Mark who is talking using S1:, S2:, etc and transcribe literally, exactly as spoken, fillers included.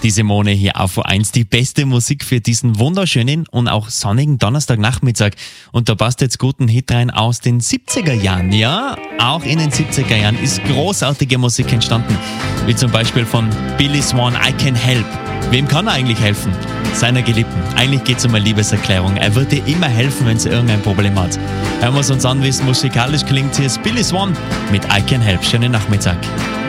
S1: Die Simone hier auf O eins, die beste Musik für diesen wunderschönen und auch sonnigen Donnerstagnachmittag. Und da passt jetzt gut ein Hit rein aus den siebziger Jahren. Ja, auch in den siebziger Jahren ist großartige Musik entstanden. Wie zum Beispiel von Billy Swan, I Can Help. Wem kann er eigentlich helfen? Seiner Geliebten. Eigentlich geht es um eine Liebeserklärung. Er wird dir immer helfen, wenn sie irgendein Problem hat. Hören wir es uns an, wie es musikalisch klingt. Hier ist Billy Swan mit I Can Help. Schönen Nachmittag.